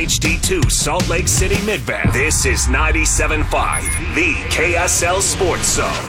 HD2 Salt Lake City Midvale. This is 97.5, the KSL Sports Zone.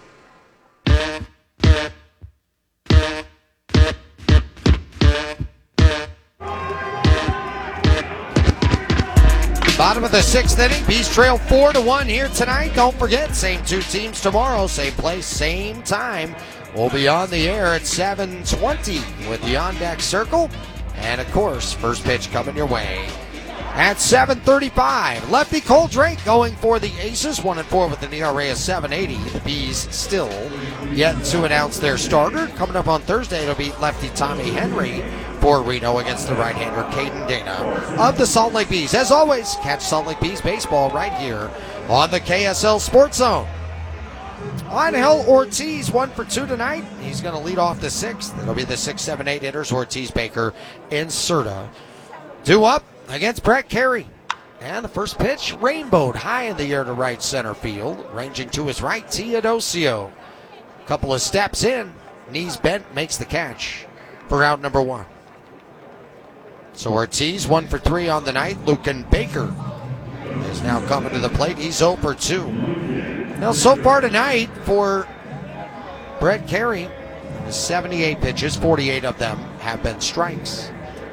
Bottom of the sixth inning, Bees trail 4-1 here tonight. Don't forget, same two teams tomorrow, same place, same time. We'll be on the air at 7:20 with the On Deck Circle. And of course, first pitch coming your way at 7:35. Lefty Cole Drake going for the Aces, 1-4 with an ERA of 7.80. The Bees still yet to announce their starter. Coming up on Thursday, it'll be lefty Tommy Henry for Reno against the right-hander Caden Dana of the Salt Lake Bees. As always, catch Salt Lake Bees baseball right here on the KSL Sports Zone. Angel Ortiz 1 for 2 tonight. He's going to lead off the sixth. It'll be the 6, 7, 8 hitters, Ortiz, Baker, and Serta. Due up against Brett Carey. And the first pitch rainbowed high in the air to right center field. Ranging to his right, Teodosio. Couple of steps in, knees bent, makes the catch for out number 1. So Ortiz 1 for 3 on the night. Lucan Baker is now coming to the plate. He's 0 for 2. Now, so far tonight for Brett Carey, 78 pitches, 48 of them have been strikes.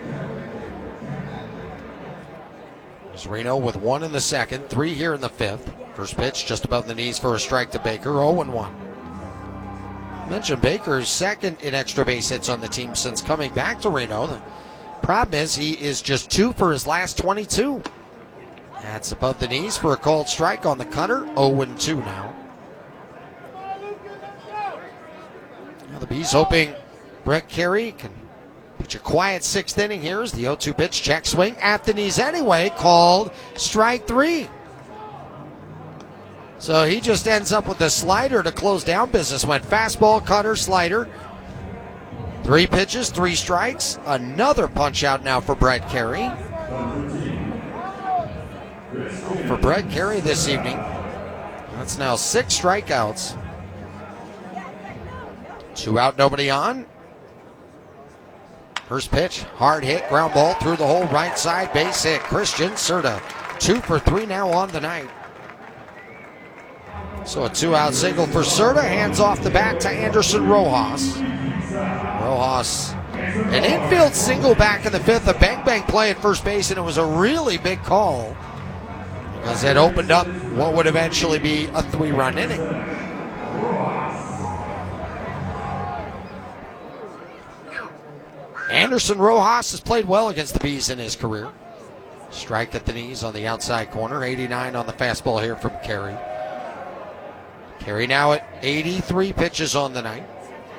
There's Reno with 1 in the second, 3 here in the fifth. First pitch just above the knees for a strike to Baker, 0-1. Mentioned Baker's second in extra base hits on the team since coming back to Reno. The problem is he is just 2 for his last 22. That's above the knees for a called strike on the cutter. 0-2 now. Now the Bees hoping Brett Carey can pitch a quiet sixth inning here as the 0-2 pitch, check swing at the knees anyway, called strike 3. So he just ends up with a slider to close down business. Went fastball, cutter, slider. 3 pitches, 3 strikes. Another punch out now for Brett Carey. For Brett Carey this evening, that's now 6 strikeouts. 2 out, nobody on. First pitch, hard hit, ground ball through the hole, right side, base hit. Christian Serta, 2 for 3 now on the night. So a 2-out single for Serta, hands off the bat to Anderson Rojas. Rojas, an infield single back in the fifth, a bang-bang play at first base, and it was a really big call, because it opened up what would eventually be a 3-run inning. Anderson Rojas has played well against the Bees in his career. Strike at the knees on the outside corner. 89 on the fastball here from Carey. Carey now at 83 pitches on the night.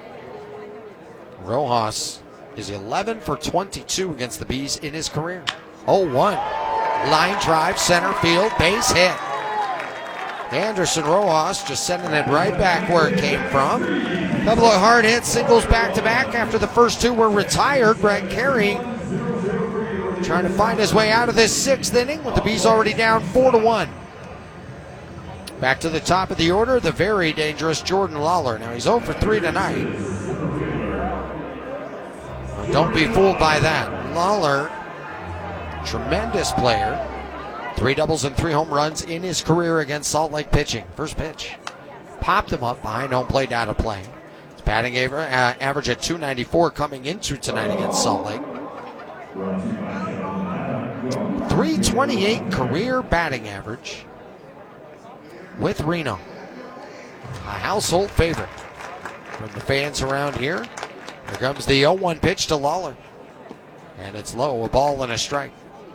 Rojas is 11 for 22 against the Bees in his career. 0-1. Line drive, center field, base hit. Anderson Rojas just sending it right back where it came from. Couple of hard hits, singles back-to-back after the first 2 were retired. Brett Carey trying to find his way out of this sixth inning with the Bees already down 4-1. Back to the top of the order, the very dangerous Jordan Lawler. Now he's 0 for 3 tonight. Don't be fooled by that. Lawler, tremendous player. 3 doubles and 3 home runs in his career against Salt Lake pitching. First pitch, popped him up behind home plate, out of play. His batting average at .294 coming into tonight against Salt Lake. .328 career batting average with Reno. A household favorite from the fans around here. Here comes the 0-1 pitch to Lawler. And it's low, a ball and a strike.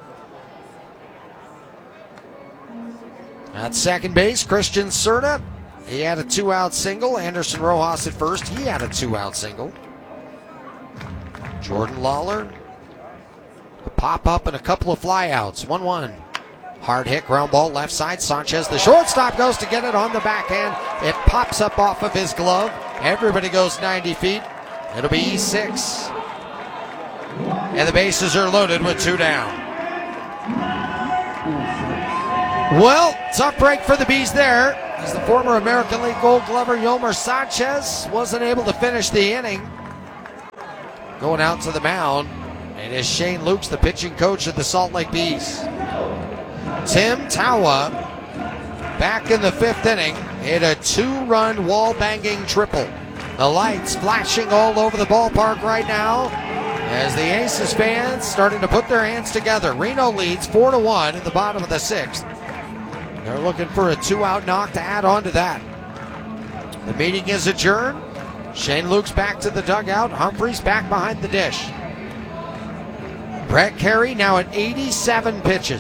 At second base, Christian Serta. He had a 2-out single. Anderson Rojas at first. He had a 2-out single. Jordan Lawler. A pop-up and a couple of flyouts. 1-1. Hard hit, ground ball, left side. Sanchez, the shortstop, goes to get it on the backhand. It pops up off of his glove. Everybody goes 90 feet. It'll be E6. And the bases are loaded with 2 down. Well, tough break for the Bees there, as the former American League Gold Glover Yolmer Sanchez wasn't able to finish the inning. Going out to the mound, It is Shane Lukes, the pitching coach of the Salt Lake Bees. Tim Tawa, back in the 5th inning, hit a 2-run wall-banging triple. The lights flashing all over the ballpark right now as the Aces fans starting to put their hands together. Reno leads 4-1 in the bottom of the 6th. They're looking for a 2-out knock to add on to that. The meeting is adjourned. Shane Lukes back to the dugout. Humphreys back behind the dish. Brett Carey now at 87 pitches.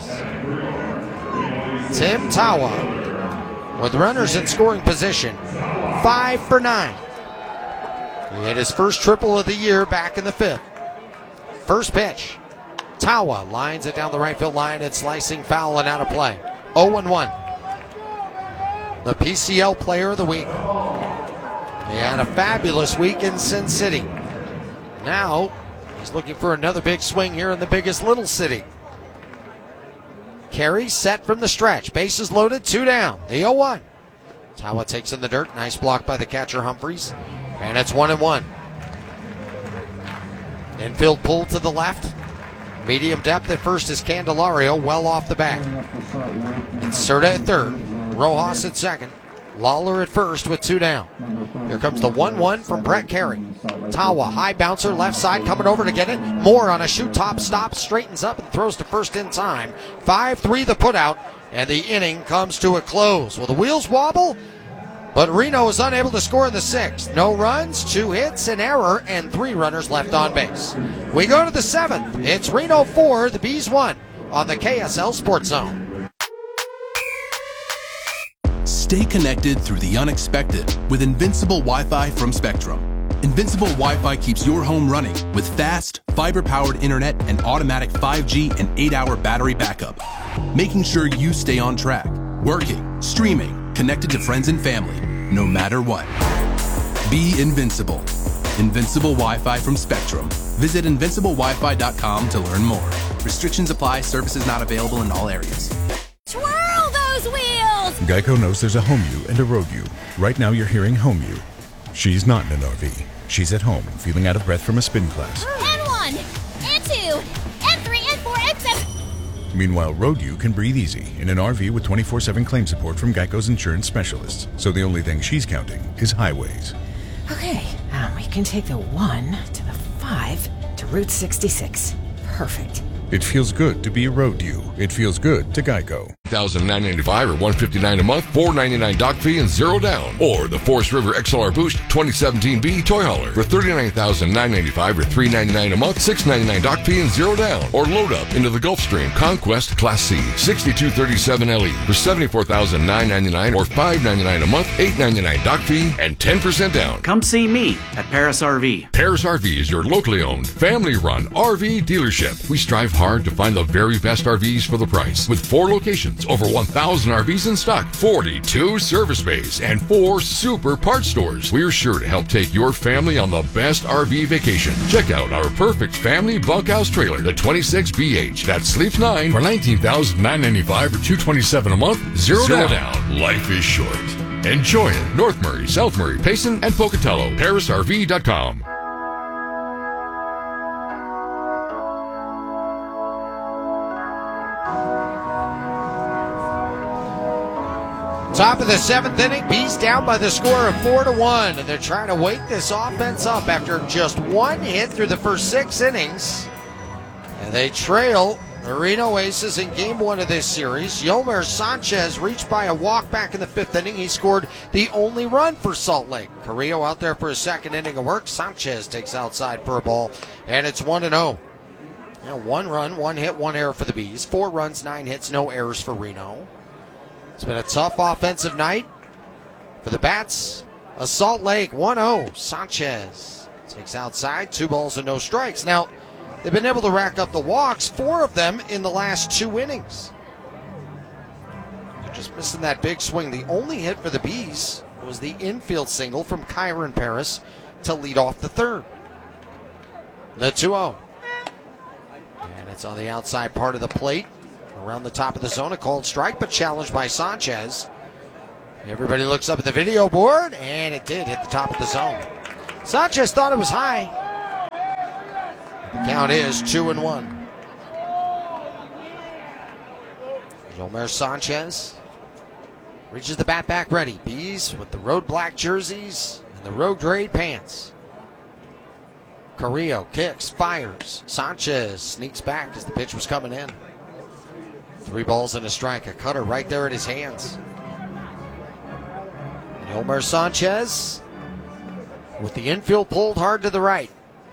Tim Tawa with runners in scoring position, 5 for 9. He hit his first triple of the year back in the 5th. First pitch. Tawa lines it down the right field line. It's slicing foul and out of play. 0-1. The PCL player of the week. He had a fabulous week in Sin City. Now he's looking for another big swing here in the biggest little city. Carey set from the stretch. Bases loaded, 2 down. The 0-1. Tawa takes in the dirt. Nice block by the catcher Humphreys. And it's 1-1. Infield pull to the left. Medium depth at first is Candelario, well off the bat. It's Cerda at third. Rojas at second. Lawler at first with 2 down. Here comes the 1-1 from Brett Carey. Tawa, high bouncer, left side, coming over to get it. Moore on a shoot top stop, straightens up and throws to first in time. 5-3 the putout, and the inning comes to a close. Well, the wheels wobble, but Reno is unable to score in the 6th. No runs, 2 hits, an error, and 3 runners left on base. We go to the 7th. It's Reno 4, the Bees 1 on the KSL Sports Zone. Stay connected through the unexpected with Invincible Wi-Fi from Spectrum. Invincible Wi-Fi keeps your home running with fast, fiber-powered internet and automatic 5G and 8-hour battery backup, making sure you stay on track, working, streaming, connected to friends and family, no matter what. Be invincible. Invincible Wi-Fi from Spectrum. Visit invinciblewifi.com to learn more. Restrictions apply. Services not available in all areas. Twirl those wheels! Geico knows there's a home you and a road you. Right now you're hearing home you. She's not in an RV. She's at home, feeling out of breath from a spin class. And 1, and 2, and 3, and 4, and 7. Meanwhile, road you can breathe easy in an RV with 24/7 claim support from Geico's insurance specialists. So the only thing she's counting is highways. Okay, we can take the 1 to the 5 to Route 66. Perfect. It feels good to be a road you. It feels good to Geico. $1,995 or $159 a month, $499 dock fee and 0 down. Or the Forest River XLR Boost 2017B toy hauler for $39,995 or $399 a month, $699 dock fee and 0 down. Or load up into the Gulfstream Conquest Class C 6237 LE for $74,999 or $599 a month, $899 dock fee and 10% down. Come see me at Paris RV. Paris RV is your locally owned, family-run RV dealership. We strive hard to find the very best RVs for the price. With 4 locations, over 1,000 RVs in stock, 42 service bays, and 4 super parts stores. We're sure to help take your family on the best RV vacation. Check out our perfect family bunkhouse trailer, the 26BH, that sleeps 9 for $19,995 or $227 a month, 0 down. Life is short. Enjoy it. North Murray, South Murray, Payson, and Pocatello. ParisRV.com. Top of the 7th inning, Bees down by the score of 4-1, and they're trying to wake this offense up after just 1 hit through the first 6 innings. And they trail the Reno Aces in game 1 of this series. Yolmer Sanchez reached by a walk back in the 5th inning. He scored the only run for Salt Lake. Carrillo out there for his 2nd inning of work. Sanchez takes outside for a ball, and it's 1-0. Now 1 run, 1 hit, 1 error for the Bees. 4 runs, 9 hits, no errors for Reno. It's been a tough offensive night for the Bats of Salt Lake. 1-0. Sanchez takes outside. 2 balls and no strikes. Now, they've been able to rack up the walks, 4 of them in the last 2 innings. They're just missing that big swing. The only hit for the Bees was the infield single from Kyron Paris to lead off the 3rd. The 2-0. And it's on the outside part of the plate. Around the top of the zone, a called strike, but challenged by Sanchez. Everybody looks up at the video board, and it did hit the top of the zone. Sanchez thought it was high. Count is 2-1. Yolmer Sanchez reaches the bat back ready. Bees with the road black jerseys and the road gray pants. Carrillo kicks, fires. Sanchez sneaks back as the pitch was coming in. 3 balls and a strike. A cutter right there at his hands. Yolmer Sanchez with the infield pulled hard to the right.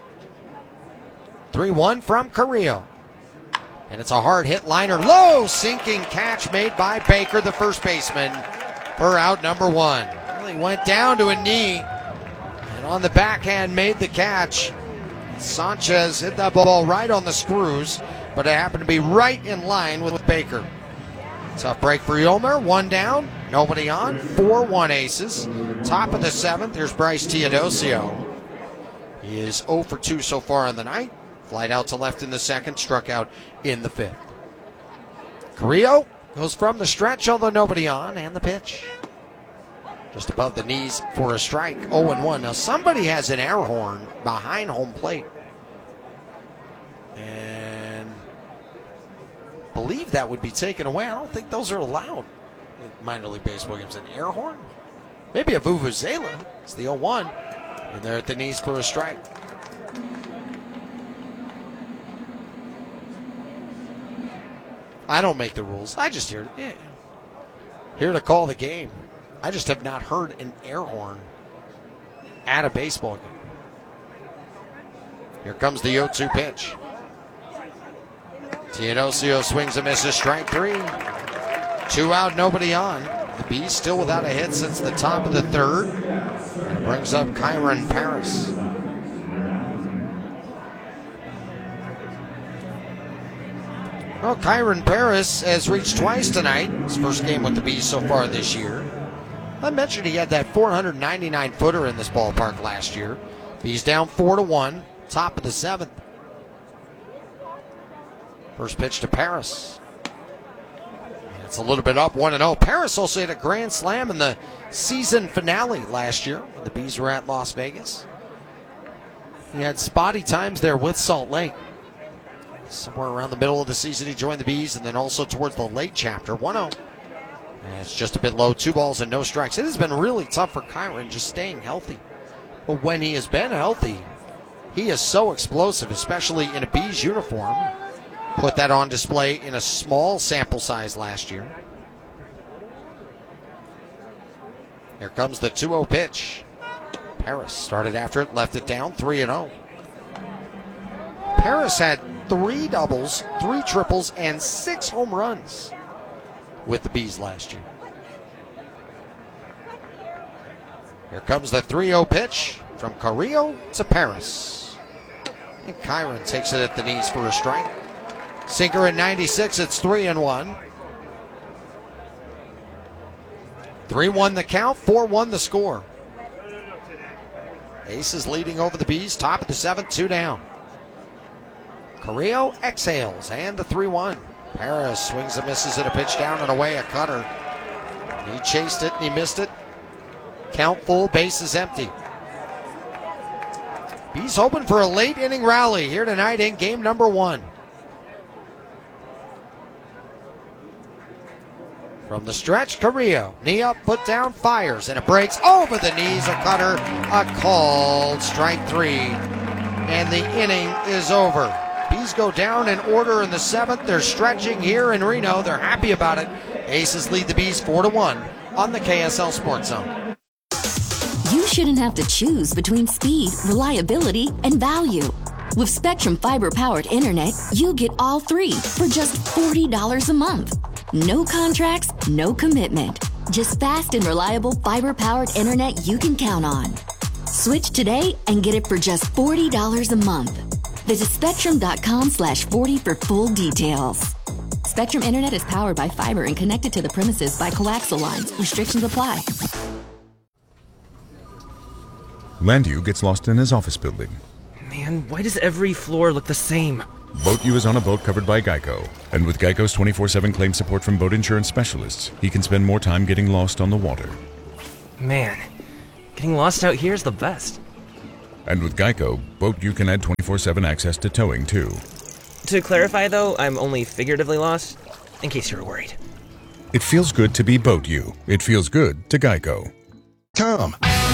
3-1 from Carrillo. And it's a hard hit liner. Low sinking catch made by Baker, the first baseman, for out number 1. Well, he went down to a knee and on the backhand made the catch. Sanchez hit that ball right on the screws, but it happened to be right in line with Baker. Tough break for Yolmer. 1 down, nobody on. 4-1 aces. Top of the 7th. Here's Bryce Teodosio. He is 0 for 2 so far on the night. Flied out to left in the 2nd, struck out in the 5th. Carrillo goes from the stretch, although nobody on, and the pitch. Just above the knees for a strike. 0-1. Now somebody has an air horn behind home plate. And I believe that would be taken away. I don't think those are allowed in minor league baseball games. An air horn? Maybe a vuvuzela. It's the 0-1. And they're at the knees for a strike. I don't make the rules. I just here to call the game. I just have not heard an air horn at a baseball game. Here comes the 0-2 pitch. Teodosio swings and misses, strike 3. 2 out, nobody on. The Bees still without a hit since the top of the 3rd. And brings up Kyron Paris. Well, Kyron Paris has reached twice tonight. His first game with the Bees so far this year. I mentioned he had that 499-footer in this ballpark last year. Bees down 4-1, top of the 7th. First pitch to Paris. And it's a little bit up, 1-0. Paris also had a grand slam in the season finale last year when the Bees were at Las Vegas. He had spotty times there with Salt Lake. Somewhere around the middle of the season, he joined the Bees, and then also towards the late chapter, 1-0. And it's just a bit low, 2 balls and no strikes. It has been really tough for Kyron just staying healthy. But when he has been healthy, he is so explosive, especially in a Bees uniform. Put that on display in a small sample size last year. Here comes the 2-0 pitch. Paris started after it, left it down, 3-0. Paris had 3 doubles, 3 triples, and 6 home runs with the Bees last year. Here comes the 3-0 pitch from Carrillo to Paris. And Kyron takes it at the knees for a strike. Sinker at 96, it's 3-1. 3-1 the count, 4-1 the score. Aces leading over the Bees, top of the 7th, 2 down. Carrillo exhales, and the 3-1. Paris swings and misses at a pitch down and away, a cutter. He chased it and he missed it. Count full, bases empty. Bees hoping for a late inning rally here tonight in game number 1. From the stretch, Carrillo, knee up, foot down, fires, and it breaks over the knees, a cutter, a called strike 3, and the inning is over. Bees go down in order in the 7th. They're stretching here in Reno. They're happy about it. Aces lead the Bees 4-1 on the KSL Sports Zone. You shouldn't have to choose between speed, reliability, and value. With Spectrum Fiber-powered internet, you get all 3 for just $40 a month. No contracts, no commitment. Just fast and reliable fiber-powered internet you can count on. Switch today and get it for just $40 a month. Visit Spectrum.com/40 for full details. Spectrum Internet is powered by fiber and connected to the premises by coaxial lines. Restrictions apply. Landu gets lost in his office building. Man, why does every floor look the same? Boat U is on a boat covered by Geico. And with Geico's 24/7 claim support from boat insurance specialists, he can spend more time getting lost on the water. Man, getting lost out here is the best. And with Geico, Boat You can add 24/7 access to towing, too. To clarify, though, I'm only figuratively lost, in case you were worried. It feels good to be Boat You. It feels good to Geico. Tom.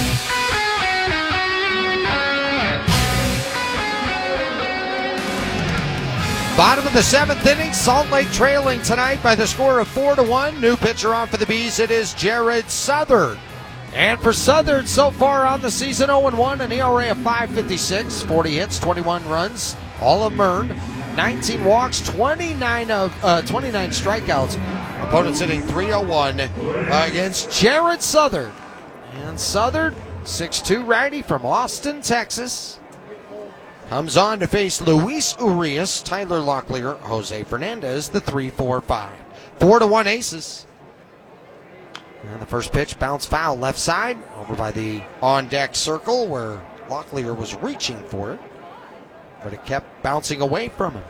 Bottom of the 7th inning, Salt Lake trailing tonight by the score of 4-1. New pitcher on for the Bees, it is Jared Southard. And for Southard, so far on the season, 0-1, an ERA of 5.56, 40 hits, 21 runs, all of them earned, 19 walks, 29 strikeouts. Opponents hitting .301 against Jared Southard. And Southard, 6'2" righty from Austin, Texas, comes on to face Luis Urias, Tyler Locklear, Jose Fernandez, the 3-4-5. 4-1 Aces. And the first pitch, bounce foul left side, over by the on-deck circle where Locklear was reaching for it, but it kept bouncing away from him.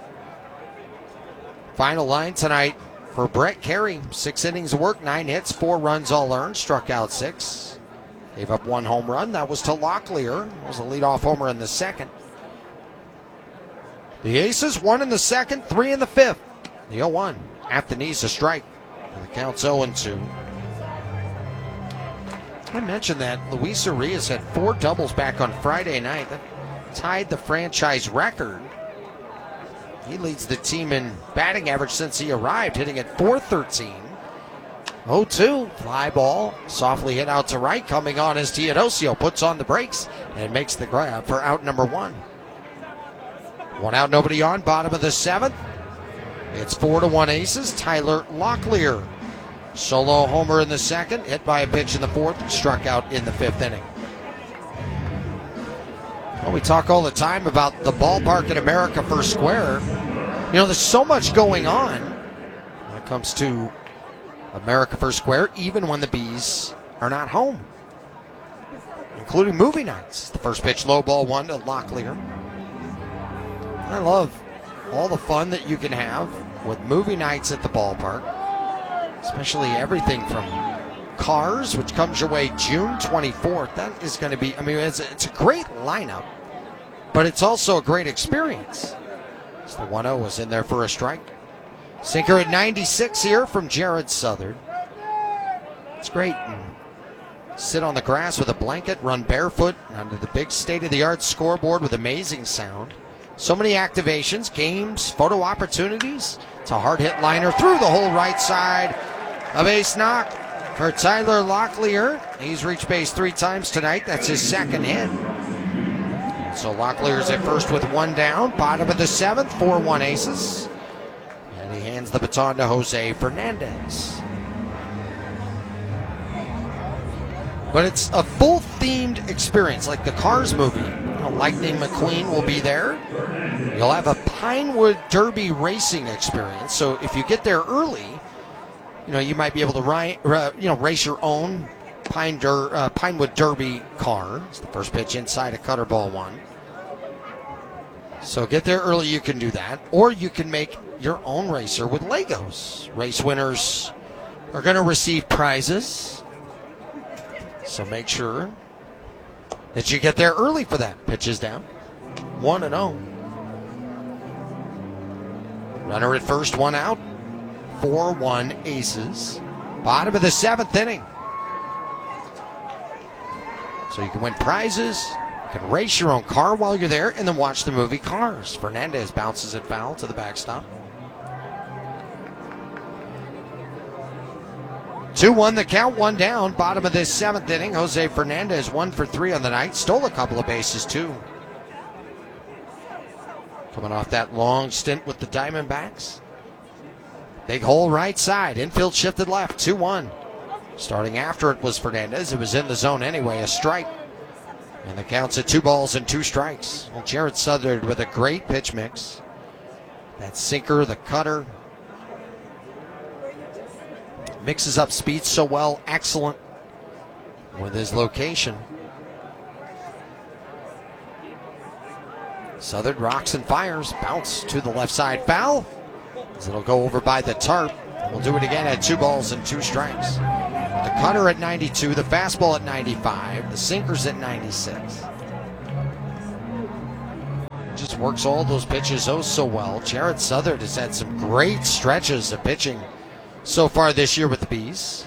Final line tonight for Brett Carey, 6 innings of work, 9 hits, 4 runs all earned, struck out 6. Gave up 1 home run, that was to Locklear. It was a leadoff homer in the second. The Aces, 1 in the second, 3 in the fifth. The 0-1, at the knees, a strike. And the count's 0-2. I mentioned that Luis Urias had 4 doubles back on Friday night. That tied the franchise record. He leads the team in batting average since he arrived, hitting at .413. 0-2, fly ball, softly hit out to right, coming on as Teodosio puts on the brakes and makes the grab for out number 1. 1 out, nobody on, bottom of the 7th. It's 4-1 Aces, Tyler Locklear. Solo homer in the second, hit by a pitch in the 4th, struck out in the 5th inning. Well, we talk all the time about the ballpark in America First Square. You know, there's so much going on when it comes to America First Square, even when the Bees are not home, including movie nights. The first pitch, low ball 1 to Locklear. I love all the fun that you can have with movie nights at the ballpark, especially everything from Cars, which comes your way June 24th. That is going to be, I mean, it's a great lineup, but it's also a great experience. So the 1-0 was in there for a strike. Sinker at 96 here from Jared Southard. It's great. Sit on the grass with a blanket, run barefoot under the big state-of-the-art scoreboard with amazing sound. So many activations, games, photo opportunities. It's a hard hit liner through the whole right side. A base knock for Tyler Locklear. He's reached base 3 times tonight. That's his second hit. So Locklear's at first with 1 down. Bottom of the 7th, 4-1 Aces. And he hands the baton to Jose Fernandez. But it's a full-themed experience, like the Cars movie. Lightning McQueen will be there. You'll have a Pinewood Derby racing experience. So if you get there early, you know, you might be able to race your own Pinewood Derby car. It's the first pitch inside a cutter ball 1. So get there early, you can do that. Or you can make your own racer with Legos. Race winners are going to receive prizes. So make sure that you get there early for that. Pitch is down. 1-0. Runner at first, 1 out. 4-1 Aces. Bottom of the 7th inning. So you can win prizes, you can race your own car while you're there, and then watch the movie Cars. Fernandez bounces it foul to the backstop. 2-1 the count, 1 down. Bottom of this 7th inning. Jose Fernandez 1 for 3 on the night. Stole a couple of bases too. Coming off that long stint with the Diamondbacks. Big hole right side. Infield shifted left. 2-1. Starting after it was Fernandez. It was in the zone anyway. A strike. And the count's at 2 balls and 2 strikes. Well, Jared Southard with a great pitch mix. That sinker, the cutter. Mixes up speed so well. Excellent with his location. Southard rocks and fires. Bounce to the left side. Foul. As it'll go over by the tarp. We'll do it again at 2 balls and 2 strikes. The cutter at 92. The fastball at 95. The sinker's at 96. just works all those pitches so well. Jared Southard has had some great stretches of pitching so far this year with the Bees.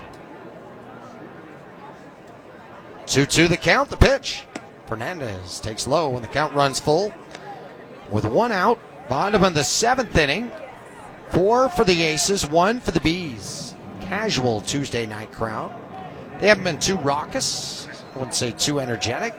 2-2 the count, the pitch. Fernandez takes low when the count runs full. With one out, bottom of the 7th inning. 4 for the Aces, 1 for the Bees. Casual Tuesday night crowd. They haven't been too raucous. I wouldn't say too energetic.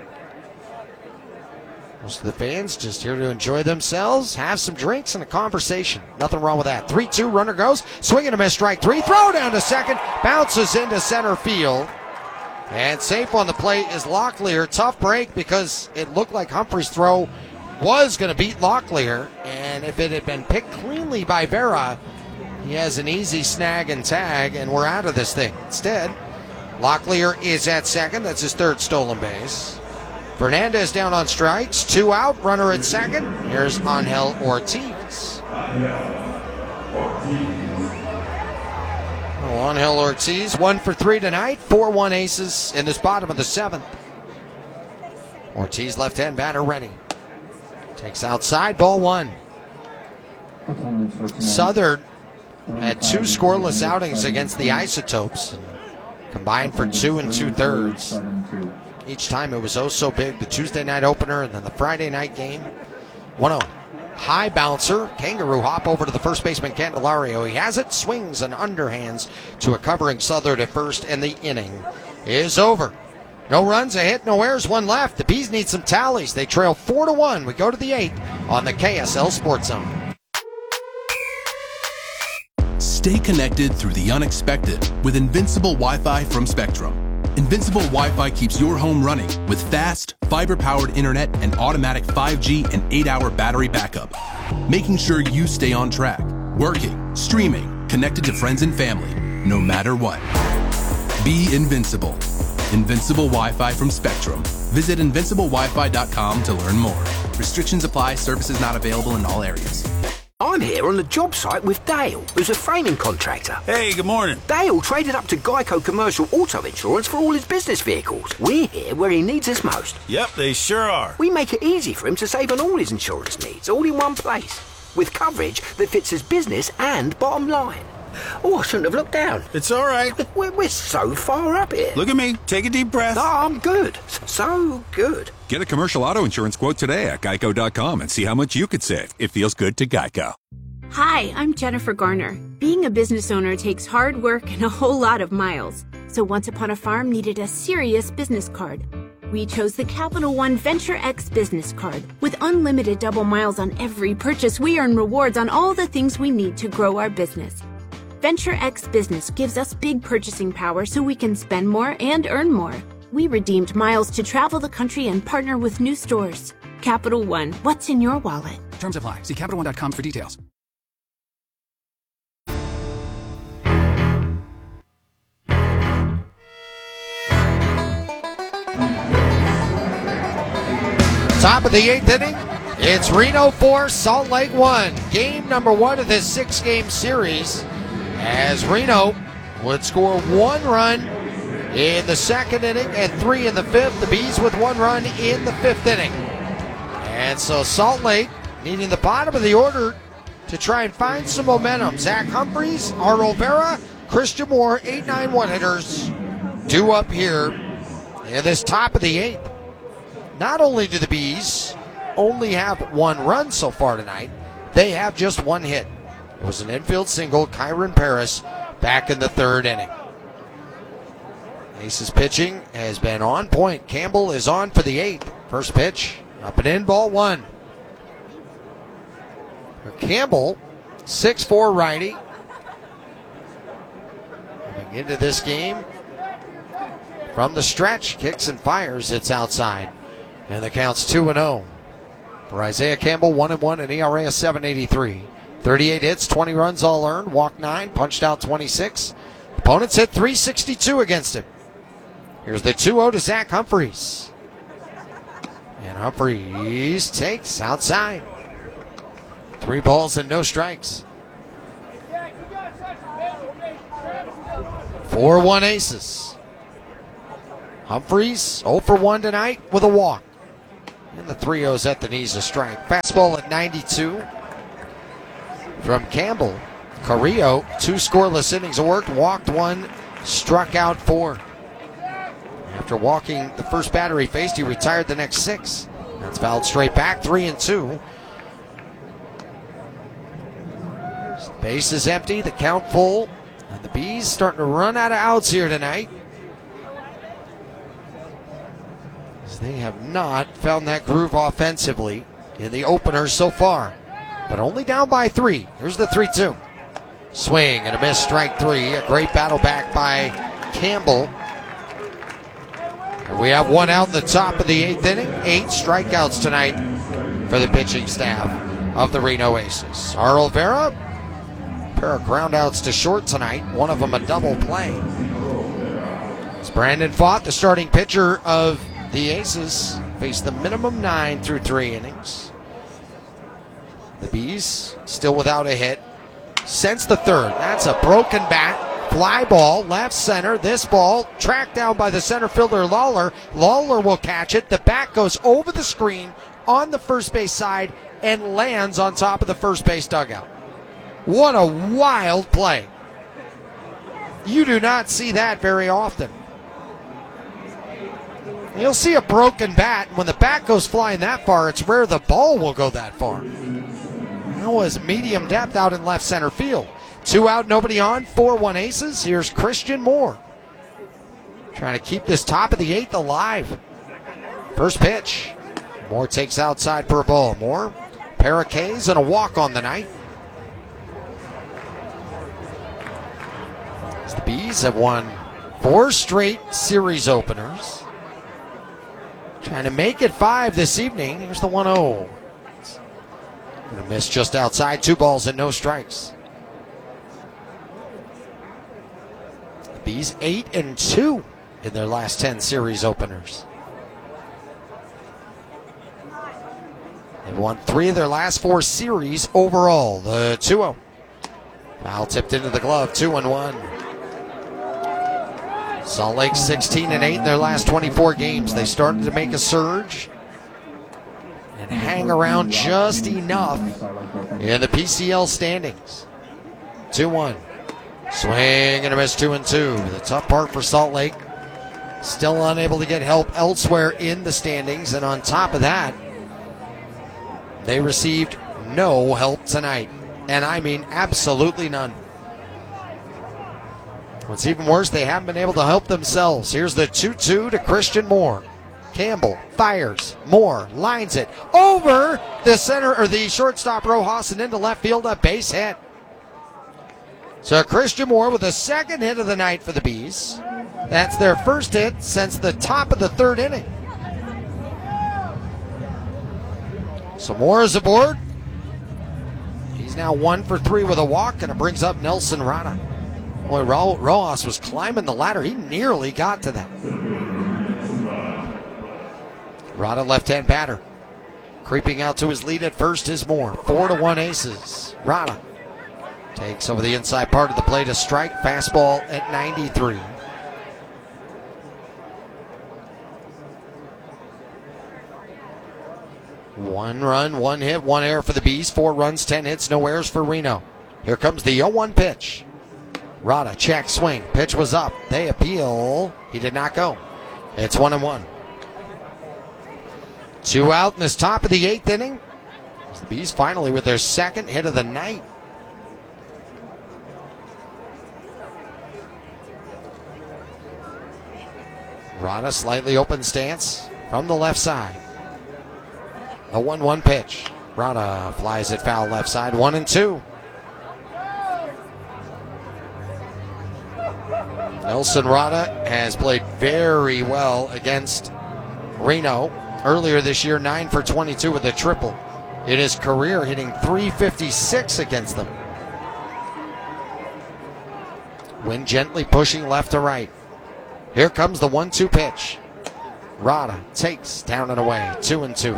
Most of the fans just here to enjoy themselves, have some drinks and a conversation. Nothing wrong with that. 3-2, runner goes. Swing and a miss, strike 3. Throw down to second. Bounces into center field. And safe on the plate is Locklear. Tough break because it looked like Humphrey's throw was going to beat Locklear. And if it had been picked cleanly by Vera, he has an easy snag and tag, and we're out of this thing. Instead, Locklear is at second. That's his 3rd stolen base. Fernandez down on strikes. 2 out. Runner at second. Here's Angel Ortiz. Angel Ortiz, 1 for 3 tonight. 4-1 Aces in this bottom of the 7th. Ortiz, left-hand batter, ready. Takes outside, ball 1. Southern had 2 scoreless outings against the Isotopes. Combined for 2 2/3. Each time it was so big. The Tuesday night opener and then the Friday night game. 1-0. High bouncer. Kangaroo hop over to the first baseman, Candelario. He has it. Swings and underhands to a covering Southern at first, and the inning is over. No runs, a hit, no errors, 1 left. The Bees need some tallies. They trail 4-1. We go to the 8th on the KSL Sports Zone. Stay connected through the unexpected with Invincible Wi-Fi from Spectrum. Invincible Wi-Fi keeps your home running with fast, fiber-powered internet and automatic 5G and 8-hour battery backup, making sure you stay on track, working, streaming, connected to friends and family, no matter what. Be invincible. Invincible Wi-Fi from Spectrum. Visit invinciblewifi.com to learn more. Restrictions apply. Services not available in all areas. I'm here on the job site with Dale, who's a framing contractor. Hey, good morning. Dale traded up to Geico Commercial Auto Insurance for all his business vehicles. We're here where he needs us most. Yep, they sure are. We make it easy for him to save on all his insurance needs, all in one place, with coverage that fits his business and bottom line. Oh, I shouldn't have looked down. It's all right. We're so far up here. Look at me. Take a deep breath. No, I'm good. So good. Get a commercial auto insurance quote today at geico.com and see how much you could save. It feels good to Geico. Hi, I'm Jennifer Garner. Being a business owner takes hard work and a whole lot of miles. So Once Upon a Farm needed a serious business card. We chose the Capital One Venture X business card. With unlimited double miles on every purchase, we earn rewards on all the things we need to grow our business. Venture X Business gives us big purchasing power so we can spend more and earn more. We redeemed miles to travel the country and partner with new stores. Capital One, what's in your wallet? Terms apply. See CapitalOne.com for details. Top of the 8th inning. It's Reno 4, Salt Lake 1. Game number 1 of this 6-game series. As Reno would score 1 run in the 2nd inning and 3 in the 5th. The Bees with 1 run in the 5th inning. And so Salt Lake needing the bottom of the order to try and find some momentum. Zach Humphreys, Arlo Vera, Christian Moore, 8-9 one-hitters due up here in this top of the 8th. Not only do the Bees only have 1 run so far tonight, they have just 1 hit. It was an infield single, Kyron Paris, back in the 3rd inning. Aces pitching has been on point. Campbell is on for the 8th. First pitch, up and in, ball 1. Campbell, 6'4" righty. Coming into this game from the stretch, kicks and fires, it's outside. And the count's 2-0. For Isaiah Campbell, 1-1, an ERA of 7.83. 38 hits, 20 runs all earned, walked 9, punched out 26. Opponents hit .362 against him. Here's the 2-0 to Zach Humphreys. And Humphreys takes outside. 3 balls and no strikes. 4-1 Aces. Humphreys 0 for 1 tonight with a walk. And the 3-0's at the knees, a strike. Fastball at 92 from Campbell. Carrillo, 2 scoreless innings of work, walked 1, struck out 4. After walking the first batter he faced, he retired the next 6. That's fouled straight back, 3-2. Base is empty, the count full, and the Bees starting to run out of outs here tonight. They have not found that groove offensively in the opener so far, but only down by 3. Here's the 3-2. Swing and a miss, strike 3. A great battle back by Campbell. And we have 1 out in the top of the 8th inning. 8 strikeouts tonight for the pitching staff of the Reno Aces. Arl Vera, a pair of groundouts to short tonight. One of them a double play. It's Brandon Pfaadt, the starting pitcher of the Aces, faced the minimum 9 through 3 innings. The Bees still without a hit since the 3rd. That's a broken bat, fly ball, left center. This ball tracked down by the center fielder Lawler. Lawler will catch it. The bat goes over the screen on the first base side and lands on top of the first base dugout. What a wild play. You do not see that very often. You'll see a broken bat, and when the bat goes flying that far, it's rare the ball will go that far. That was medium depth out in left center field. 2 out, nobody on, 4-1 Aces. Here's Christian Moore. Trying to keep this top of the 8th alive. First pitch. Moore takes outside for a ball. Moore, pair of Ks and a walk on the night. The Bees have won 4 straight series openers. Trying to make it 5 this evening. Here's the 1-0. Gonna miss just outside. 2 balls and no strikes. The Bees 8-2 in their last 10 series openers. They've won 3 of their last 4 series overall. The 2-0. Foul tipped into the glove. 2-1. Salt Lake 16-8 in their last 24 games. They started to make a surge and hang around just enough in the PCL standings. 2-1. Swing and a miss, 2-2. The tough part for Salt Lake, still unable to get help elsewhere in the standings. And on top of that, they received no help tonight. And I mean absolutely none. What's even worse, they haven't been able to help themselves. Here's the 2-2 to Christian Moore. Campbell fires. Moore lines it over the center or the shortstop Rojas and into left field, a base hit. So Christian Moore with the 2nd hit of the night for the Bees. That's their first hit since the top of the 3rd inning. So Moore is aboard. He's now 1 for 3 with a walk, and it brings up Nelson Rada. Boy, Rojas was climbing the ladder. He nearly got to that. Rada, left-hand batter. Creeping out to his lead at first is Moore. 4-1 Aces. Rada takes over the inside part of the plate. A strike. Fastball at 93. One run, 1 hit, 1 error for the Bees. 4 runs, 10 hits, no errors for Reno. Here comes the 0-1 pitch. Rada, check, swing. Pitch was up. They appeal. He did not go. It's 1-1. 2 out in this top of the 8th inning. The Bees finally with their 2nd hit of the night. Rada, slightly open stance from the left side. A 1-1 pitch. Rada flies it foul left side. 1-2. Nelson Rada has played very well against Reno. Earlier this year, 9 for 22 with a triple in his career, hitting .356 against them. Wind gently pushing left to right. Here comes the 1-2 pitch. Rada takes down and away. 2-2.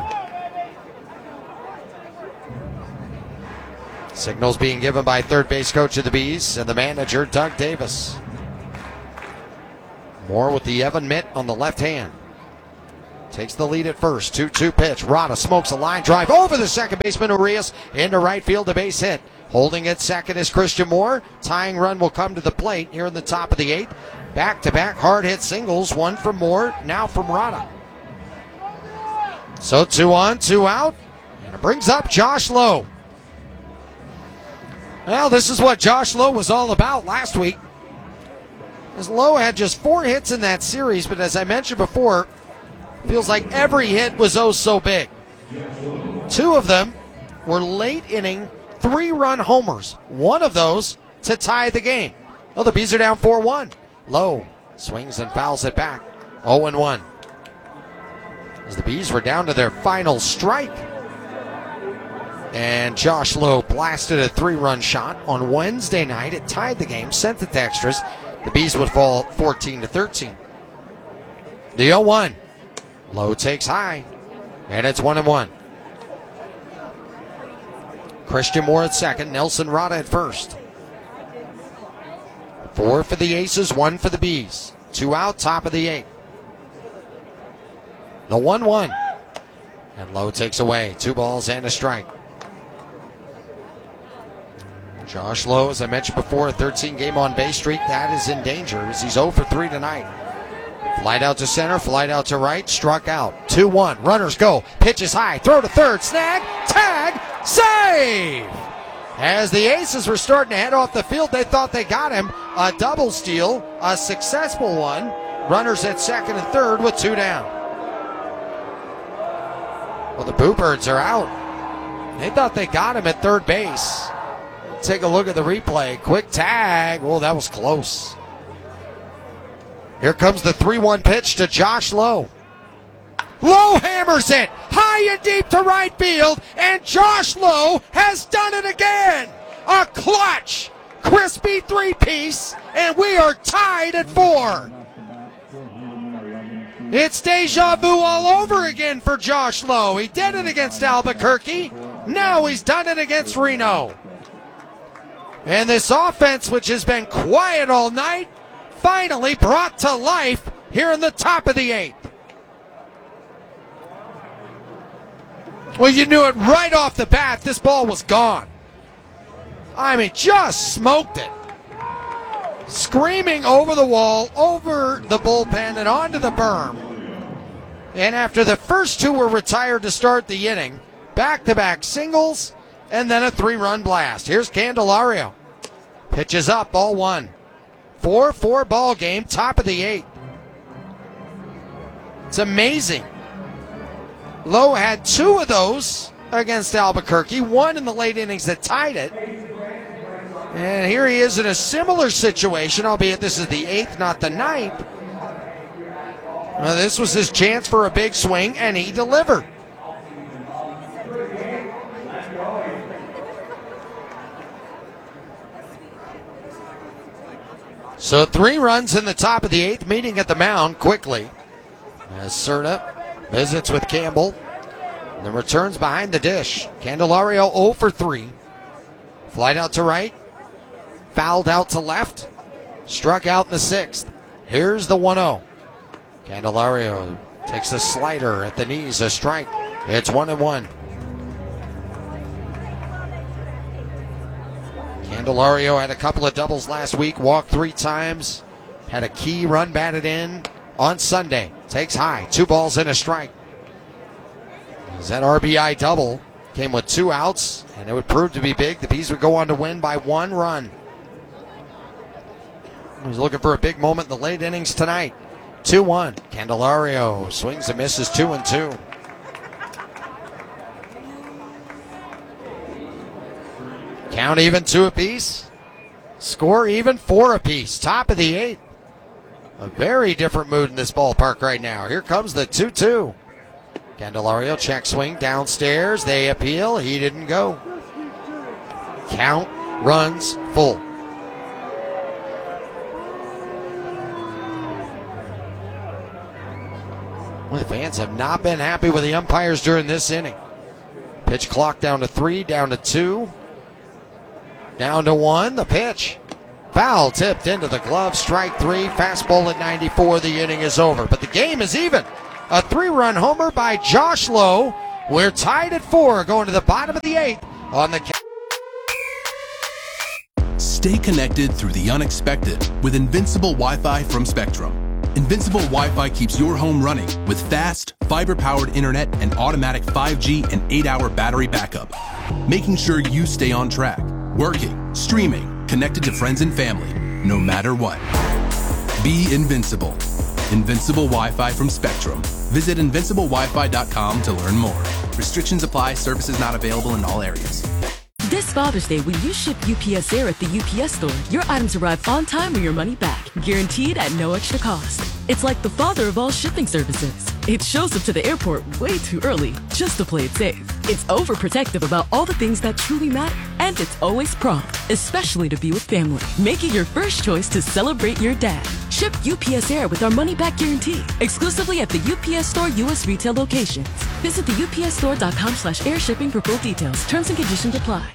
Signals being given by third base coach of the Bees and the manager, Doug Davis. Moore with the Evan mitt on the left hand. takes the lead at first. 2-2 pitch. Rada smokes a line drive over the second baseman, Urias, into right field, a base hit. Holding at second is Christian Moore. Tying run will come to the plate here in the top of the 8th. Back-to-back hard-hit singles, one from Moore, now from Rada. So 2 on, 2 out, and it brings up Josh Lowe. Well, this is what Josh Lowe was all about last week. As Lowe had just 4 hits in that series, but as I mentioned before, feels like every hit was oh so big. 2 of them were late inning 3-run homers. One of those to tie the game. Oh, the Bees are down 4-1. Lowe swings and fouls it back. 0-1. As the Bees were down to their final strike. And Josh Lowe blasted a 3-run shot on Wednesday night. It tied the game, sent it to extras. The Bees would fall 14-13. The 0-1. Lowe takes high, and it's 1-1. Christian Moore at second, Nelson Rada at first. 4 for the Aces, 1 for the Bees. 2 out, top of the 8th. The 1-1. And Lowe takes away 2 balls and a strike. Josh Lowe, as I mentioned before, a 13-game on-base streak. That is in danger as he's 0 for 3 tonight. Flight out to center, flight out to right, struck out. 2-1, runners go, pitches high, throw to third, snag, tag, save! As the Aces were starting to head off the field, they thought they got him. A double steal, a successful one. Runners at second and third with 2 down. Well, the Bluebirds are out. They thought they got him at third base. Take a look at the replay. Quick tag. Oh, that was close. Here comes the 3-1 pitch to Josh Lowe. Lowe hammers it high and deep to right field, and Josh Lowe has done it again. A clutch, crispy 3-piece, and we are tied at 4. It's deja vu all over again for Josh Lowe. He did it against Albuquerque. Now he's done it against Reno. And this offense, which has been quiet all night, finally brought to life here in the top of the 8th. Well, you knew it right off the bat. This ball was gone. I mean, just smoked it. Screaming over the wall, over the bullpen, and onto the berm. And after the first 2 were retired to start the inning, back-to-back singles, and then a 3-run blast. Here's Candelario. Pitches up, ball 1. 4-4 ball game, top of the 8th. It's amazing. Lowe had 2 of those against Albuquerque, 1 in the late innings that tied it. And here he is in a similar situation, albeit this is the 8th, not the 9th. Well, this was his chance for a big swing, and he delivered. So 3 runs in the top of the 8th, meeting at the mound quickly. As Cerna visits with Campbell, and then returns behind the dish. Candelario 0 for 3. Flight out to right, fouled out to left, struck out in the 6th. Here's the 1-0. Candelario takes a slider at the knees, a strike. It's 1-1. Candelario had a couple of doubles last week, walked 3 times, had a key run batted in on Sunday. Takes high, 2 balls and a strike. As that RBI double came with 2 outs, and it would prove to be big. The Bees would go on to win by 1 run. He was looking for a big moment in the late innings tonight. 2-1. Candelario swings and misses 2-2. Count even 2 apiece. Score even 4 apiece. Top of the 8th. A very different mood in this ballpark right now. Here comes the 2-2. Candelario check swing downstairs. They appeal. He didn't go. Count runs full. Well, the fans have not been happy with the umpires during this inning. Pitch clock down to 3, down to 2, down to 1. The pitch. Foul tipped into the glove. Strike 3. Fastball at 94. The inning is over. But the game is even. A 3-run homer by Josh Lowe. We're tied at 4 going to the bottom of the 8th on the Stay connected through the unexpected with Invincible Wi-Fi from Spectrum. Invincible Wi-Fi keeps your home running with fast, fiber-powered internet and automatic 5G and 8-hour battery backup, making sure you stay on track, working, streaming, connected to friends and family, no matter what. Be invincible. Invincible Wi-Fi from Spectrum. Visit invinciblewifi.com to learn more. Restrictions apply. Services not available in all areas. This Father's Day, when you ship UPS Air at the UPS Store, your items arrive on time or your money back, guaranteed at no extra cost. It's like the father of all shipping services. It shows up to the airport way too early, just to play it safe. It's overprotective about all the things that truly matter, and it's always prompt, especially to be with family. Make it your first choice to celebrate your dad. Ship UPS Air with our money-back guarantee, exclusively at the UPS Store U.S. retail locations. Visit the upsstore.com/air shipping for full details. Terms and conditions apply.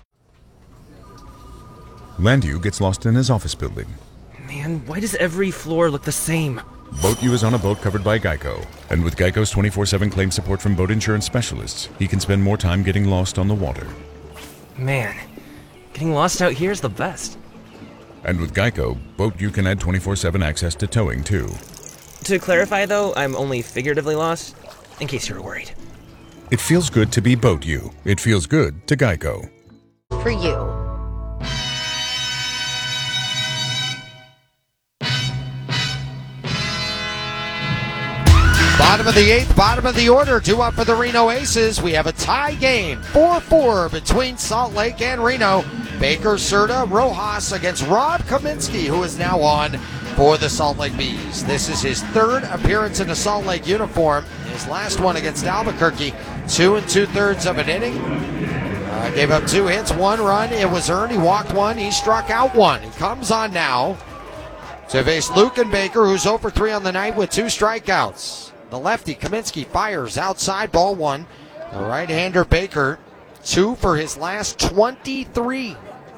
Landu gets lost in his office building. Man, why does every floor look the same? Boat U is on a boat covered by Geico. And with Geico's 24/7 claim support from boat insurance specialists, he can spend more time getting lost on the water. Man, getting lost out here is the best. And with Geico, Boat U can add 24/7 access to towing, too. To clarify, though, I'm only figuratively lost, in case you were worried. It feels good to be Boat U. It feels good to Geico. For you. Bottom of the 8th, bottom of the order, 2 up for the Reno Aces. We have a tie game, 4-4 between Salt Lake and Reno. Baker, Serta, Rojas against Rob Kaminsky, who is now on for the Salt Lake Bees. This is his 3rd appearance in a Salt Lake uniform. His last one against Albuquerque, 2 2/3 of an inning. Gave up 2 hits, 1 run. It was earned. He walked 1. He struck out 1. He comes on now to face Luken Baker, who's 0 for 3 on the night with 2 strikeouts. The lefty, Kaminsky, fires outside, ball 1. The right-hander, Baker, 2 for his last 23.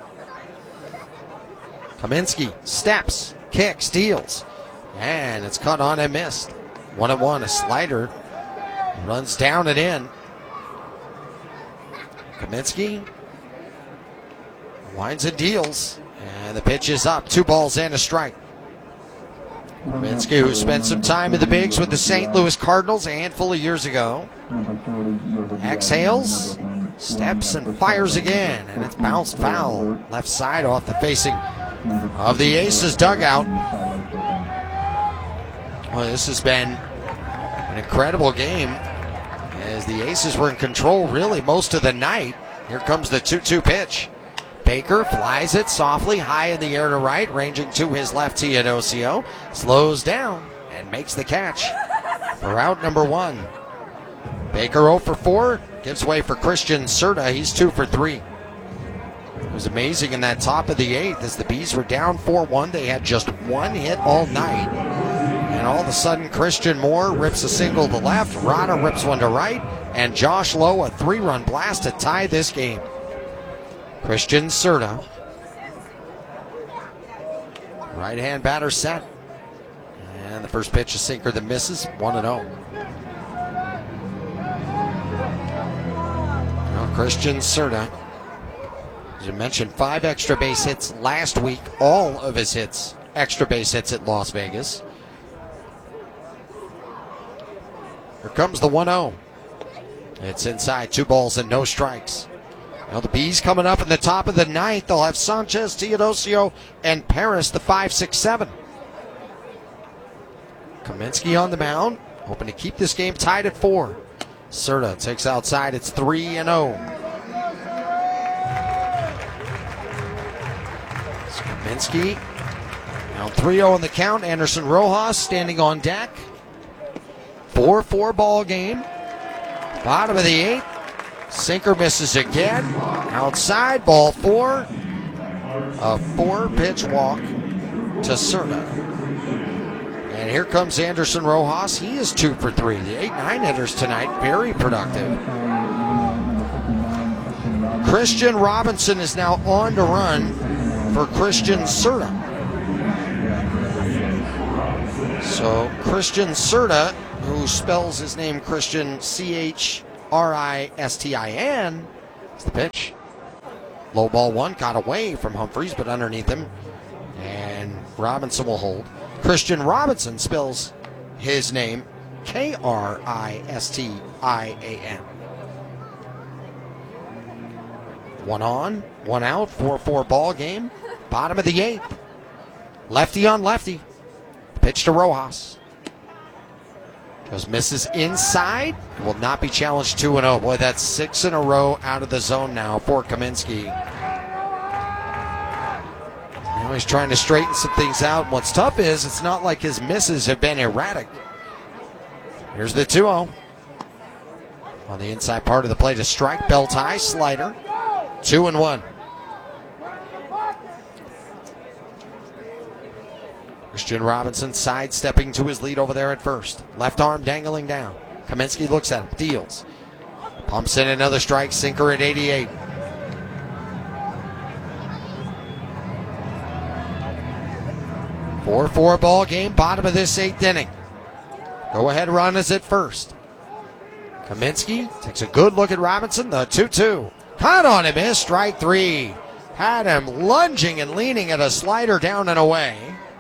Kaminsky steps, kicks, steals, and it's cut on and missed. 1-1, a slider, runs down and in. Kaminsky winds and deals, and the pitch is up. 2 balls and a strike. Kaminsky, who spent some time in the bigs with the St. Louis Cardinals a handful of years ago, exhales, steps, and fires again, and it's bounced foul left side off the facing of the Aces dugout. Well, this has been an incredible game as the Aces were in control really most of the night. Here comes the 2-2 pitch. Baker flies it softly high in the air to right, ranging to his left. Teodosio slows down and makes the catch for out number 1. Baker 0 for 4, gives way for Christian Serta. He's 2 for 3. It was amazing in that top of the 8th as the Bees were down 4-1. They had just 1 hit all night. And all of a sudden, Christian Moore rips a single to left, Rada rips one to right, and Josh Lowe a 3-run blast to tie this game. Christian Serta. Right-hand batter set. And the first pitch, a sinker that misses, 1-0. Now Christian Serta, as you mentioned, 5 extra base hits last week. All of his hits, extra base hits at Las Vegas. Here comes the 1-0. It's inside, 2 balls and no strikes. Now the Bees coming up in the top of the 9th. They'll have Sanchez, Teodosio, and Paris, the 5, 6, 7. Kaminsky on the mound, hoping to keep this game tied at 4. Serta takes outside. It's 3-0. Kaminsky now 3-0 on the count. Anderson Rojas standing on deck. 4-4 ball game. Bottom of the 8th. Sinker misses again. Outside, ball 4. A 4-pitch walk to Serta. And here comes Anderson Rojas. He is 2 for 3. The 8-9 hitters tonight, very productive. Christian Robinson is now on to run for Christian Serta. So Christian Serta who spells his name Christian Christin. It's the pitch. Low ball one, got away from Humphreys, but underneath him. And Robinson will hold. Christian Robinson spells his name Kristin. One on, one out, 4-4 ball game. Bottom of the 8th. Lefty on lefty. Pitch to Rojas. Goes misses inside. Will not be challenged 2-0. Boy, that's 6 in a row out of the zone now for Kaminsky. Now he's trying to straighten some things out. What's tough is it's not like his misses have been erratic. Here's the 2-0. On the inside part of the plate, a strike, belt high, slider. 2-1. Christian Robinson sidestepping to his lead over there at first. Left arm dangling down. Kaminsky looks at him, deals. Pumps in another strike, sinker at 88. Four ball game, bottom of this 8th inning. Go ahead run is at first. Kaminsky takes a good look at Robinson, the 2-2. Caught on him is strike 3. Had him lunging and leaning at a slider down and away.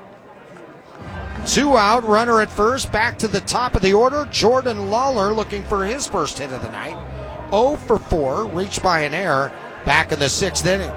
2 out, runner at first, back to the top of the order. Jordan Lawler looking for his first hit of the night. 0 for 4, reached by an error, back in the 6th inning.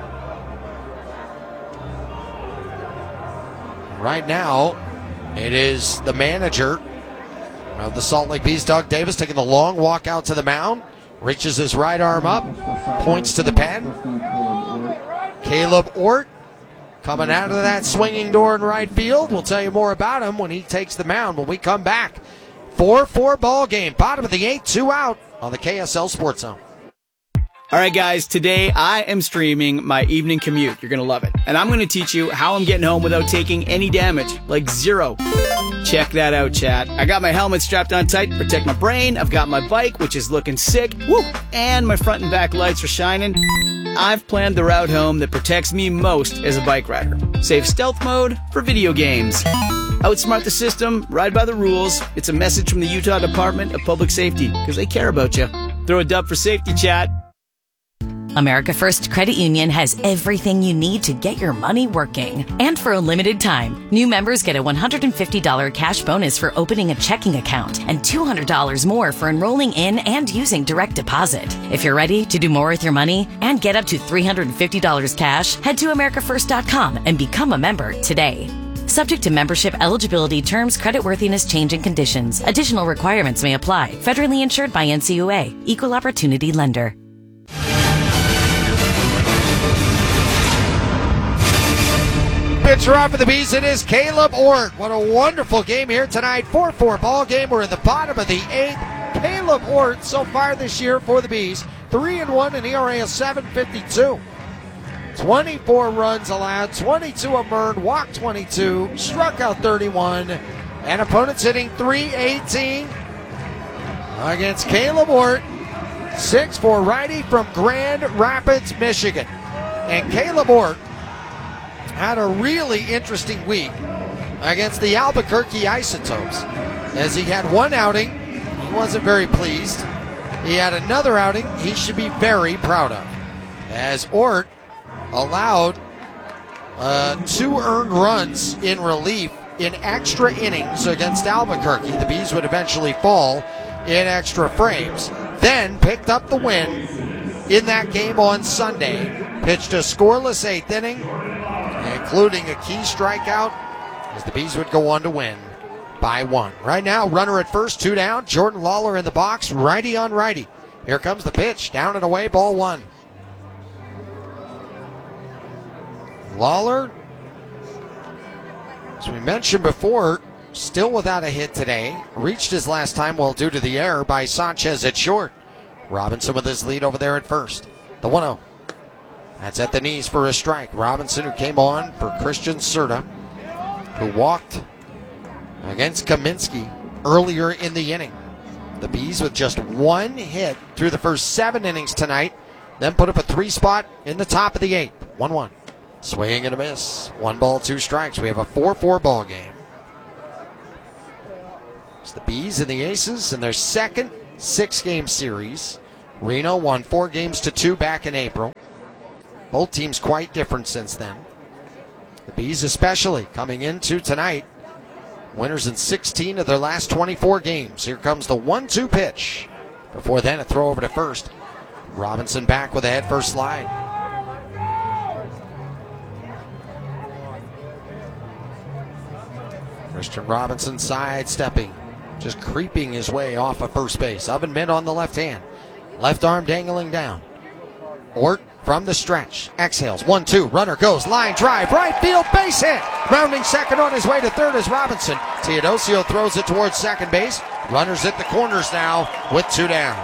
Right now, it is the manager of the Salt Lake Bees, Doug Davis, taking the long walk out to the mound. Reaches his right arm up, points to the pen. Caleb Ort coming out of that swinging door in right field. We'll tell you more about him when he takes the mound when we come back. 4-4 ball game, bottom of the 8th, 2 out on the KSL Sports Zone. All right, guys, today I am streaming my evening commute. You're going to love it. And I'm going to teach you how I'm getting home without taking any damage, like 0. Check that out, chat. I got my helmet strapped on tight to protect my brain. I've got my bike, which is looking sick. Woo! And my front and back lights are shining. I've planned the route home that protects me most as a bike rider. Save stealth mode for video games. Outsmart the system, ride by the rules. It's a message from the Utah Department of Public Safety, because they care about you. Throw a dub for safety, chat. America First Credit Union has everything you need to get your money working. And for a limited time, new members get a $150 cash bonus for opening a checking account and $200 more for enrolling in and using direct deposit. If you're ready to do more with your money and get up to $350 cash, head to AmericaFirst.com and become a member today. Subject to membership eligibility, terms, creditworthiness, changing conditions. Additional requirements may apply. Federally insured by NCUA. Equal Opportunity Lender. Pitcher off for the Bees, it is Caleb Ort. What a wonderful game here tonight. 4-4 ball game. We're in the bottom of the 8th. Caleb Ort so far this year for the Bees. 3-1, an ERA of 7.52. 24 runs allowed, 22 earned, walked 22, struck out 31, and opponents hitting .318 against Caleb Ort, 6'4" righty from Grand Rapids, Michigan. And Caleb Ort had a really interesting week against the Albuquerque Isotopes, as he had one outing, he wasn't very pleased. He had another outing he should be very proud of, as Ort allowed 2 earned runs in relief in extra innings against Albuquerque. The Bees would eventually fall in extra frames, then picked up the win in that game on Sunday. Pitched a scoreless 8th inning, including a key strikeout, as the Bees would go on to win by 1. Right now, runner at first, 2 down. Jordan Lawler in the box, righty on righty. Here comes the pitch, down and away, ball 1. Lawler, as we mentioned before, still without a hit today. Reached his last time, well, due to the error by Sanchez at short. Robinson with his lead over there at first. The 1-0. That's at the knees for a strike. Robinson, who came on for Christian Serta, who walked against Kaminsky earlier in the inning. The Bees with just 1 hit through the first 7 innings tonight, then put up a 3 spot in the top of the 8th. 1-1. Swing and a miss. 1 ball, 2 strikes. We have a 4-4 ball game. It's the Bees and the Aces in their second 6-game series. Reno won 4 games to 2 back in April. Both teams quite different since then. The Bees especially coming into tonight. Winners in 16 of their last 24 games. Here comes the 1-2 pitch. Before then, a throw over to first. Robinson back with a head-first slide. Christian Robinson sidestepping, just creeping his way off of first base. Oven Mitt on the left hand. Left arm dangling down. Ort from the stretch. Exhales. 1-2. Runner goes. Line drive. Right field. Base hit. Rounding second on his way to third is Robinson. Teodosio throws it towards second base. Runners at the corners now with 2 down.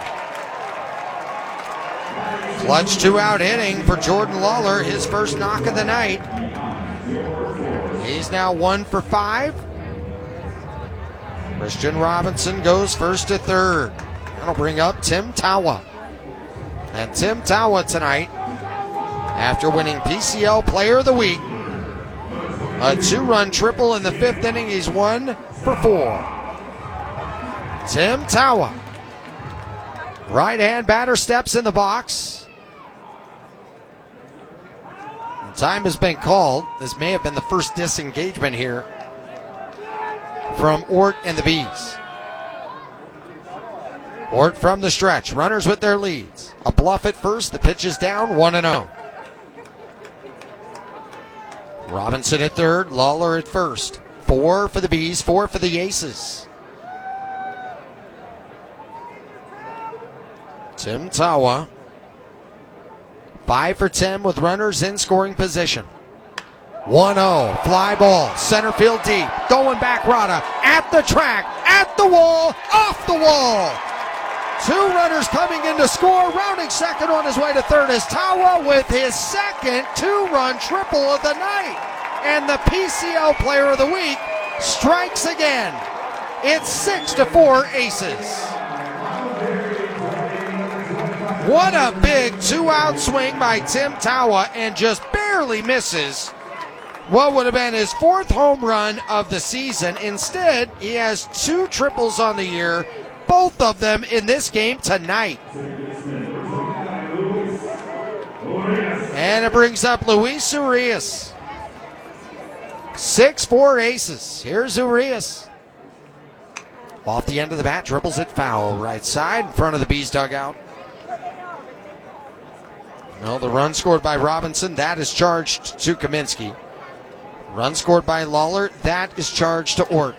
Clutch 2-out inning for Jordan Lawler. His first knock of the night. He's now 1 for 5. Christian Robinson goes first to third. That'll bring up Tim Tawa. And Tim Tawa tonight, after winning PCL Player of the Week, a 2-run triple in the 5th inning. He's 1 for 4. Tim Tawa. Right-hand batter steps in the box. Time has been called. This may have been the first disengagement here from Ort and the Bees. Ort from the stretch. Runners with their leads. A bluff at first. The pitch is down. 1-0. Robinson at third. Lawler at first. 4 for the Bees. 4 for the Aces. Tim Tawa. 5 for 10 with runners in scoring position. 1-0. Fly ball. Center field deep. Going back Rada. At the track. At the wall. Off the wall. 2 runners coming in to score. Rounding second on his way to third is Tawa with his second 2-run triple of the night. And the PCL Player of the Week strikes again. It's 6-4 Aces. What a big 2-out swing by Tim Tawa, and just barely misses what would have been his 4th home run of the season. Instead, he has 2 triples on the year, both of them in this game tonight. And it brings up Luis Urias. 6-4 Aces. Here's Urias. Off the end of the bat, dribbles it foul. Right side in front of the Bees dugout. No, the run scored by Robinson, that is charged to Kaminsky. Run scored by Lawler, that is charged to Ort.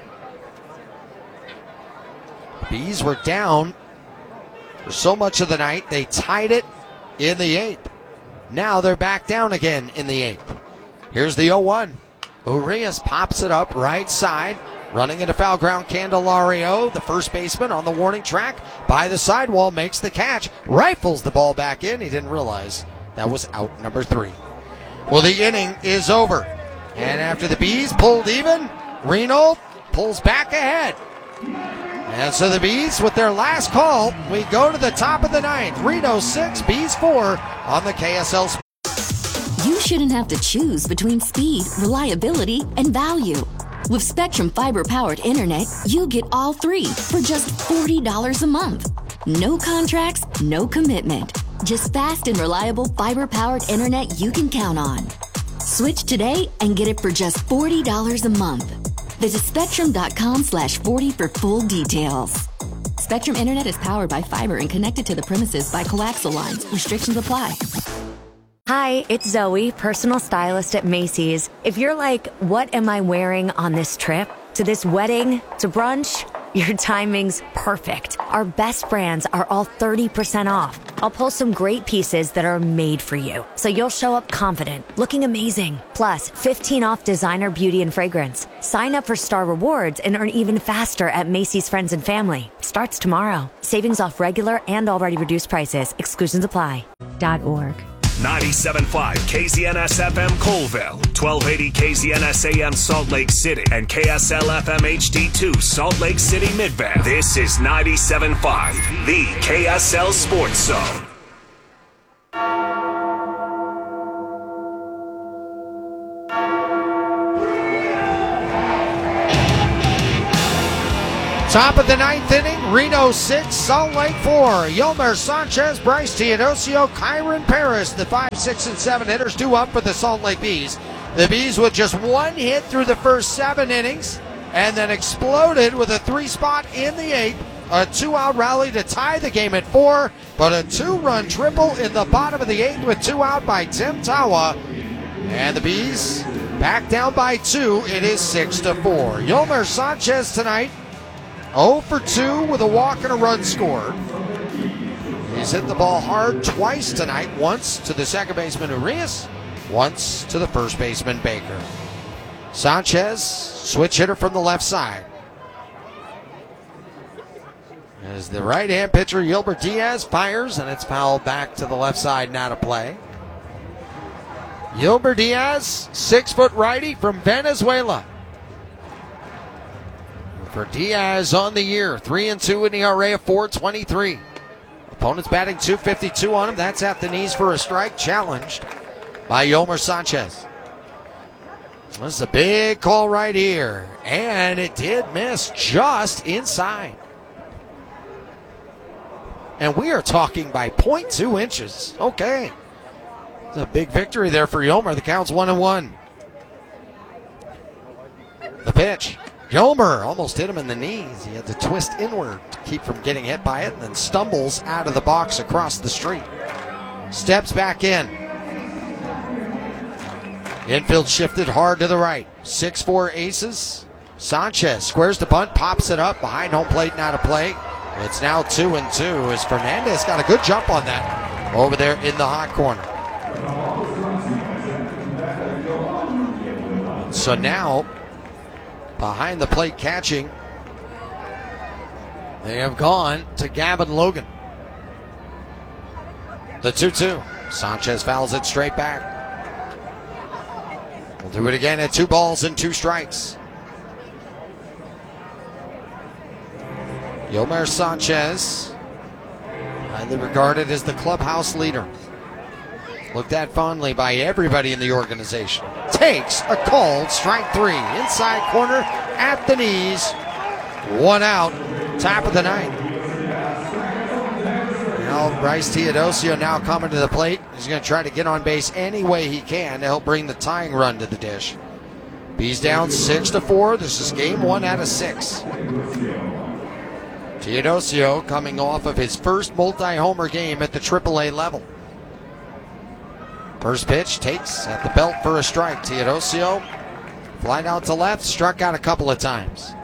Bees were down for so much of the night, they tied it in the 8th. Now they're back down again in the 8th. Here's the 0-1. Urias pops it up right side. Running into foul ground, Candelario, the first baseman on the warning track. By the sidewall, makes the catch. Rifles the ball back in. He didn't realize that was out number 3. Well, the inning is over. And after the Bees pulled even, Reno pulls back ahead. And so the Bees, with their last call, we go to the top of the 9th. Reno 6, Bees 4 on the KSL. You shouldn't have to choose between speed, reliability, and value. With Spectrum Fiber-powered internet, you get all 3 for just $40 a month. No contracts, no commitment. Just fast and reliable fiber-powered internet you can count on. Switch today and get it for just $40 a month. Visit Spectrum.com/40 for full details. Spectrum Internet is powered by fiber and connected to the premises by coaxial lines. Restrictions apply. Hi, it's Zoe, personal stylist at Macy's. If you're like, what am I wearing on this trip? To this wedding? To brunch? Your timing's perfect. Our best brands are all 30% off. I'll pull some great pieces that are made for you, so you'll show up confident, looking amazing. Plus, 15 off designer beauty and fragrance. Sign up for Star Rewards and earn even faster at Macy's Friends and Family. Starts tomorrow. Savings off regular and already reduced prices. Exclusions apply. .org. 97.5 KZNS FM Colville, 1280 KZNS AM Salt Lake City, and KSL FM HD2 Salt Lake City Midvale. This is 97.5, the KSL Sports Zone. Top of the ninth inning, Reno 6, Salt Lake 4. Yolmer Sanchez, Bryce Teodosio, Kyron Paris, the 5, 6, and 7 hitters, 2 up for the Salt Lake Bees. The Bees with just 1 hit through the first 7 innings, and then exploded with a 3-spot in the 8th. A 2-out rally to tie the game at 4, but a 2-run triple in the bottom of the 8th with 2 out by Tim Tawa. And the Bees back down by 2. It is 6-4. Yolmer Sanchez tonight, 0 for 2 with a walk and a run scored. He's hit the ball hard twice tonight, once to the second baseman Urias, once to the first baseman Baker. Sanchez, switch hitter from the left side. As the right-hand pitcher Gilbert Diaz fires, and it's fouled back to the left side, not a play. Gilbert Diaz, 6-foot righty from Venezuela. For Diaz on the year, 3-2 in ERA of 4.23. Opponent's batting .252 on him. That's at the knees for a strike, challenged by Yolmer Sanchez. This is a big call right here, and it did miss just inside. And we are talking by 0.2 inches. Okay. It's a big victory there for Yolmer. The count's 1-1. The pitch. Yolmer almost hit him in the knees. He had to twist inward to keep from getting hit by it, and then stumbles out of the box across the street. Steps back in. Infield shifted hard to the right. 6-4 Aces. Sanchez squares the bunt, pops it up. Behind home plate, not a play. It's now 2-2 as Fernandez got a good jump on that over there in the hot corner. So now, behind the plate catching, they have gone to Gavin Logan. The 2-2. Sanchez fouls it straight back. We'll do it again at 2 balls and 2 strikes. Yolmer Sanchez, highly regarded as the clubhouse leader. Looked at fondly by everybody in the organization. Takes a called strike 3. Inside corner at the knees. 1 out. Top of the 9th. Now Bryce Teodosio now coming to the plate. He's going to try to get on base any way he can to help bring the tying run to the dish. Bees down 6-4. This is game 1 out of 6. Teodosio coming off of his first multi-homer game at the AAA level. First pitch takes at the belt for a strike. Teodosio flied out to left, struck out a couple of times.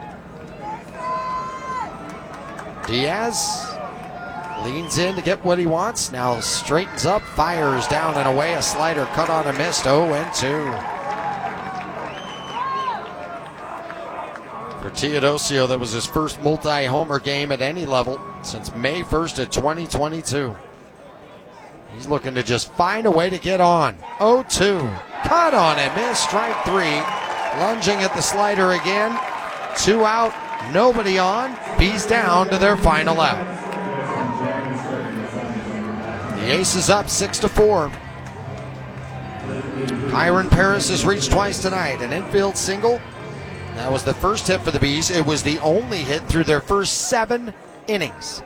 Diaz leans in to get what he wants. Now straightens up, fires down and away. A slider cut on and missed. 0-2. For Teodosio, that was his first multi-homer game at any level since May 1st of 2022. He's looking to just find a way to get on. 0-2. Cut on and miss. Strike 3. Lunging at the slider again. 2 out. Nobody on. Bees down to their final out. The Aces up 6-4. Kyron Paris has reached twice tonight. An infield single. That was the first hit for the Bees. It was the only hit through their first 7 innings.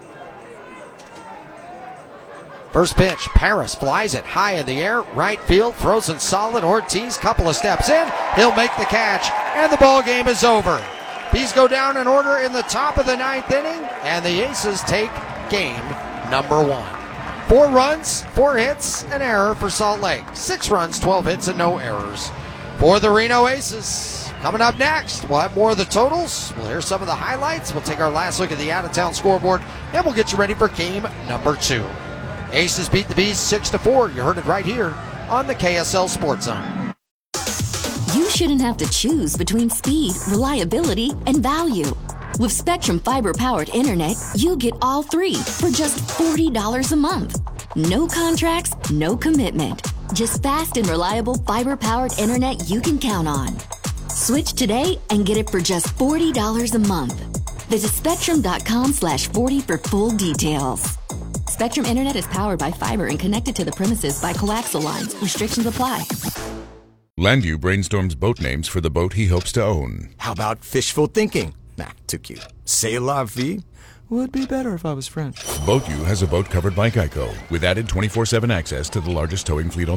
First pitch, Paris flies it high in the air, right field, frozen solid. Ortiz, couple of steps in, he'll make the catch, and the ball game is over. Bees go down in order in the top of the 9th inning, and the Aces take game number 1. 4 runs, 4 hits, an error for Salt Lake. 6 runs, 12 hits, and no errors for the Reno Aces. Coming up next, we'll have more of the totals. We'll hear some of the highlights. We'll take our last look at the out-of-town scoreboard, and we'll get you ready for game number 2. Aces beat the Bees 6-4. You heard it right here on the KSL Sports Zone. You shouldn't have to choose between speed, reliability, and value. With Spectrum Fiber-powered internet, you get all 3 for just $40 a month. No contracts, no commitment. Just fast and reliable fiber-powered internet you can count on. Switch today and get it for just $40 a month. Visit Spectrum.com/40 for full details. Spectrum Internet is powered by fiber and connected to the premises by coaxial lines. Restrictions apply. Landview brainstorms boat names for the boat he hopes to own. How about fishful thinking? too cute. C'est la vie would be better if I was French. Boat U has a boat covered by Geico with added 24/7 access to the largest towing fleet on